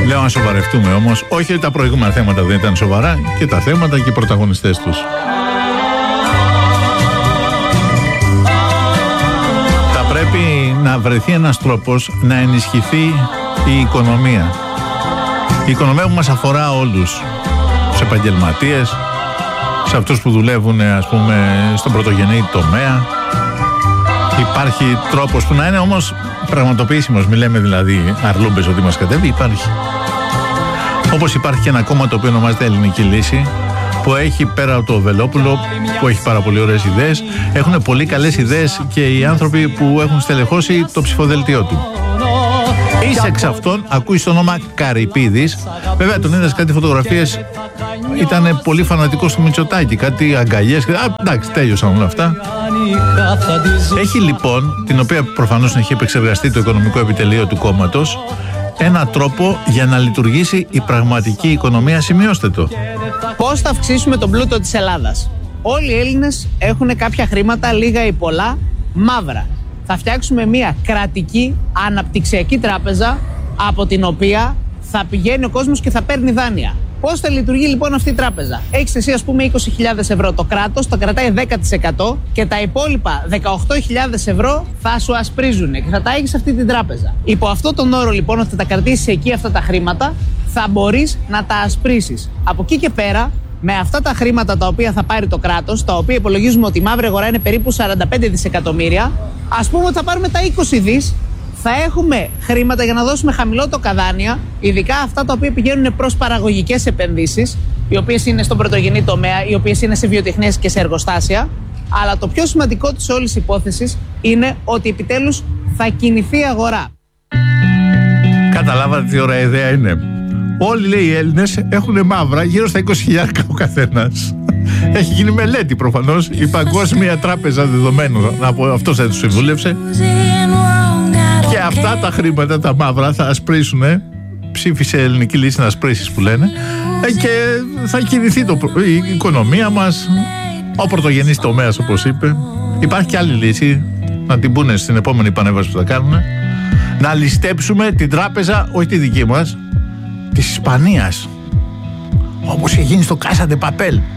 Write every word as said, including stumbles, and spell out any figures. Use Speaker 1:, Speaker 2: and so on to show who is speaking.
Speaker 1: Λέω να σοβαρευτούμε όμως. Όχι ότι τα προηγούμενα θέματα δεν ήταν σοβαρά, και τα θέματα και οι πρωταγωνιστές τους. Θα πρέπει να βρεθεί ένας τρόπος να ενισχυθεί η οικονομία. Η οικονομία που μας αφορά όλους. Σε επαγγελματίες, σε αυτούς που δουλεύουν, ας πούμε, στον πρωτογενή τομέα. Υπάρχει τρόπος που να είναι όμως πραγματοποιήσιμος. Μην λέμε δηλαδή αρλούμπες ότι μας κατέβει. Υπάρχει. Όπως υπάρχει και ένα κόμμα το οποίο ονομάζεται Ελληνική Λύση, που έχει, πέρα από το Βελόπουλο, που έχει πάρα πολύ ωραίες ιδέες, έχουν πολύ καλές ιδέες και οι άνθρωποι που έχουν στελεχώσει το ψηφοδέλτιό του. Είσαι εξ αυτών, ακούεις το όνομα Καρυπίδης. Βέβαια τον είδες κάτι φωτογραφίες, ήταν πολύ φανατικός του Μητσοτάκη, κάτι αγκαλιές. Α, εντάξει, τέλειωσαν όλα αυτά. Έχει λοιπόν, την οποία προφανώς έχει επεξεργαστεί το οικονομικό επιτελείο του κόμματος, ένα τρόπο για να λειτουργήσει η πραγματική οικονομία. Σημειώστε το.
Speaker 2: Πώς θα αυξήσουμε τον πλούτο της Ελλάδας? Όλοι οι Έλληνες έχουν κάποια χρήματα, λίγα ή πολλά, μαύρα. Θα φτιάξουμε μια κρατική αναπτυξιακή τράπεζα, από την οποία θα πηγαίνει ο κόσμος και θα παίρνει δάνεια. Πώς θα λειτουργεί λοιπόν αυτή η τράπεζα? Έχεις εσύ, ας πούμε, είκοσι χιλιάδες ευρώ. Το κράτος το κρατάει δέκα τοις εκατό και τα υπόλοιπα δεκαοκτώ χιλιάδες ευρώ θα σου ασπρίζουν και θα τα έχεις σε αυτή την τράπεζα. Υπό αυτό τον όρο λοιπόν, ότι θα τα κρατήσεις εκεί αυτά τα χρήματα, θα μπορείς να τα ασπρίσεις. Από εκεί και πέρα, με αυτά τα χρήματα τα οποία θα πάρει το κράτος, τα οποία υπολογίζουμε ότι η μαύρη αγορά είναι περίπου σαράντα πέντε δισεκατομμύρια, ας πούμε ότι θα πάρουμε τα είκοσι δις. Θα έχουμε χρήματα για να δώσουμε χαμηλότοκα δάνεια, ειδικά αυτά τα οποία πηγαίνουν προς παραγωγικές επενδύσεις, οι οποίες είναι στον πρωτογενή τομέα, οι οποίες είναι σε βιοτεχνίες και σε εργοστάσια. Αλλά το πιο σημαντικό της όλης υπόθεσης είναι ότι επιτέλους θα κινηθεί η αγορά.
Speaker 1: Καταλάβατε τι ωραία ιδέα είναι? Όλοι, λέει, οι Έλληνες έχουν μαύρα γύρω στα είκοσι χιλιάδες ο καθένας. Έχει γίνει μελέτη προφανώς. Η Παγκόσμια Τράπεζα Δεδομένων, αυτός δεν τους συμβούλευσε. Και αυτά τα χρήματα, τα μαύρα, θα ασπρίσουν. Ψήφισε Ελληνική Λύση να ασπρίσεις, που λένε. Και θα κινηθεί το, η οικονομία μας. Ο πρωτογενής τομέας, όπως είπε. Υπάρχει και άλλη λύση, να την πούνε στην επόμενη πανέβαση που θα κάνουν. Να ληστέψουμε την τράπεζα, όχι τη δική μας, της Ισπανίας. Όπως είχε γίνει στο Casa de Papel.